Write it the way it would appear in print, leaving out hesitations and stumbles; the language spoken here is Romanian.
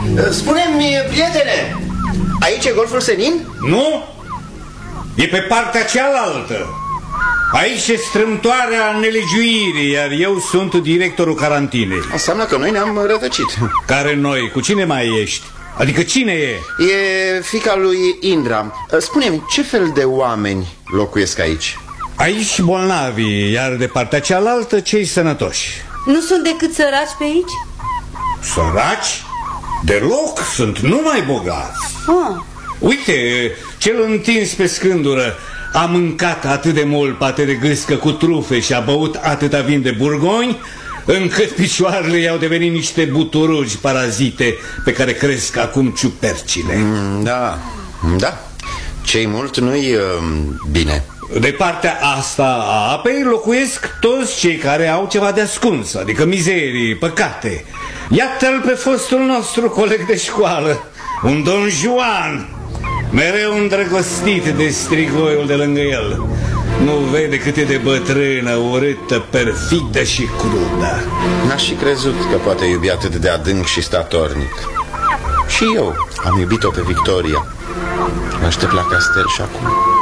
Spune-mi, prietene, aici e golful Senin? Nu, e pe partea cealaltă. Aici e strâmtoarea nelegiuirii, iar eu sunt directorul carantinei. Înseamnă că noi ne-am rătăcit. Care noi? Cu cine mai ești? Adică cine e? E fiica lui Indra. Spune-mi, ce fel de oameni locuiesc aici? Aici bolnavi, iar de partea cealaltă cei sănătoși. Nu sunt decât săraci pe aici? Săraci? Deloc, sunt numai bogați. Uite, cel întins pe scândură a mâncat atât de mult pate de gâscă cu trufe și a băut atâta vin de burgoni, încât picioarele i-au devenit niște buturugi parazite pe care cresc acum ciupercile. Da, da. Ce-i mult nu-i bine. De partea asta a apei locuiesc toți cei care au ceva de ascuns, adică mizerii, păcate. Iată-l pe fostul nostru coleg de școală, un Don Juan, mereu îndrăgostit de strigoiul de lângă el. Nu vede cât e de bătrână, urâtă, perfidă și crudă. N-aș fi crezut că poate iubi atât de adânc și statornic. Și eu am iubit-o pe Victoria. Aștept la castel și acum.